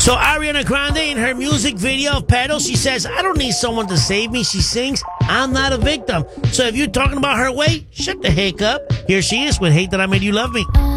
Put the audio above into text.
So Ariana Grande, in her music video of Pedal, she says, I don't need someone to save me. She sings, I'm not a victim. So if you're talking about her weight, shut the heck up. Here she is with Hate That I Made You Love Me.